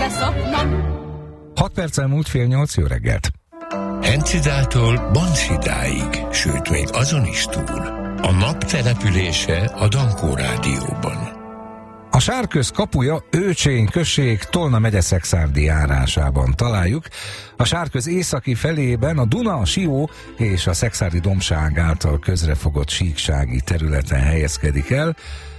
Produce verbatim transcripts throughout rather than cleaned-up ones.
szopnom. hat perccel múlt fél nyolc, jó reggelt! Hencidától Banszidáig, sőt még azon is túl. A nap települése a Dankó Rádióban. A Sárköz kapuja Őcsény község Tolna megye Szekszárdi járásában találjuk. A Sárköz északi felében a Duna, a Sió és a Szekszárdi dombság által közrefogott síksági területen helyezkedik el.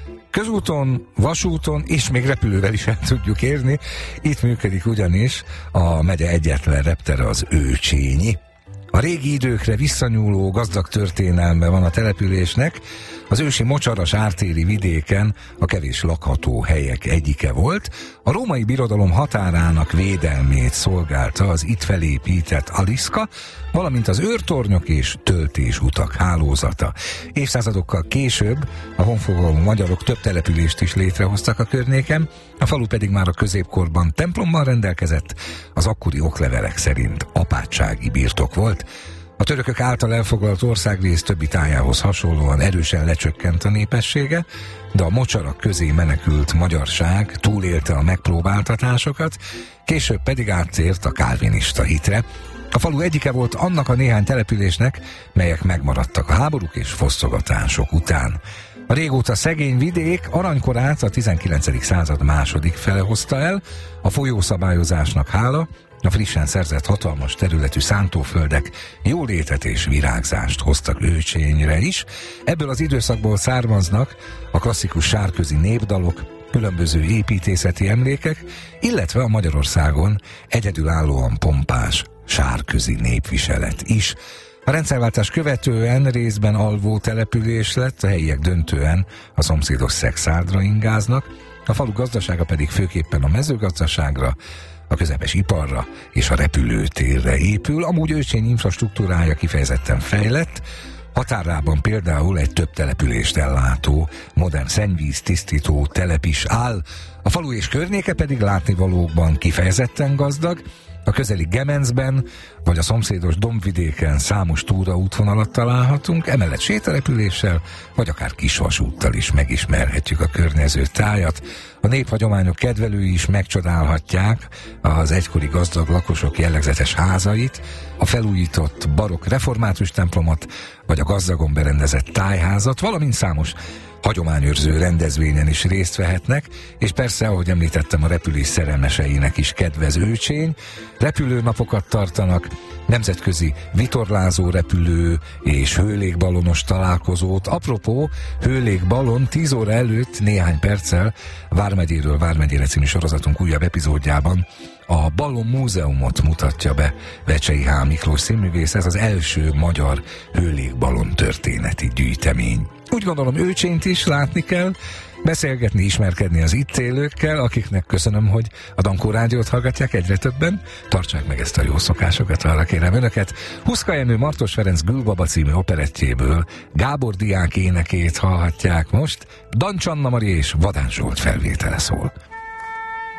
Közúton, vasúton és még repülővel is el tudjuk érni. Itt működik ugyanis a megye egyetlen reptere, az Őcsényi. A régi időkre visszanyúló gazdag történelme van a településnek. Az ősi mocsaras ártéri vidéken a kevés lakható helyek egyike volt. A római birodalom határának védelmét szolgálta az itt felépített aliszka, valamint az őrtornyok és töltésutak hálózata. Évszázadokkal később a honfoglaló magyarok több települést is létrehoztak a környéken, a falu pedig már a középkorban templommal rendelkezett, az akkori oklevelek szerint apátsági birtok volt. A törökök által elfoglalt országrész többi tájához hasonlóan erősen lecsökkent a népessége, de a mocsarak közé menekült magyarság túlélte a megpróbáltatásokat, később pedig áttért a kálvinista hitre. A falu egyike volt annak a néhány településnek, melyek megmaradtak a háborúk és fosztogatások után. A régóta szegény vidék aranykorát a tizenkilencedik század második fele hozta el, a folyószabályozásnak hála, a frissen szerzett hatalmas területű szántóföldek jólétet és virágzást hoztak Őcsényre is. Ebből az időszakból származnak a klasszikus sárközi népdalok, különböző építészeti emlékek, illetve a Magyarországon egyedülállóan pompás sárközi népviselet is. A rendszerváltás követően részben alvó település lett, a helyiek döntően a szomszédos Szekszárdra ingáznak, a falu gazdasága pedig főképpen a mezőgazdaságra, a közepes iparra és a repülőtérre épül, amúgy Őcsény infrastruktúrája kifejezetten fejlett, határában például egy több települést ellátó, modern szennyvíz tisztító telep is áll, a falu és környéke pedig látnivalókban kifejezetten gazdag, a közeli Gemencben vagy a szomszédos Dombvidéken számos túraútvonalat találhatunk, emellett sétarepüléssel vagy akár kisvasúttal is megismerhetjük a környező tájat. A néphagyományok kedvelői is megcsodálhatják az egykori gazdag lakosok jellegzetes házait, a felújított barokk református templomot vagy a gazdagon berendezett tájházat, valamint számos hagyományőrző rendezvényen is részt vehetnek, és persze, ahogy említettem, a repülés szerelmeseinek is kedvez Őcsény. Repülőnapokat tartanak, nemzetközi vitorlázó repülő és hőlégbalonos találkozót. Apropó, hőlégballon tíz óra előtt néhány perccel Vármegyéről Vármegyére című sorozatunk újabb epizódjában a Ballon Múzeumot mutatja be Vecsei H. Miklós színművész, ez az első magyar hőlégballon történeti gyűjtemény. Úgy gondolom, Őcsényt is látni kell, beszélgetni, ismerkedni az itt élőkkel, akiknek köszönöm, hogy a Dankó Rádiót hallgatják egyre többen. Tartsák meg ezt a jó szokásokat, arra kérem önöket. Huszka Jenő Martos Ferenc Gülbaba című operettjéből Gábor diák énekét hallhatják most. Dancs Anna Mari és Vadán Zsolt felvétele szól.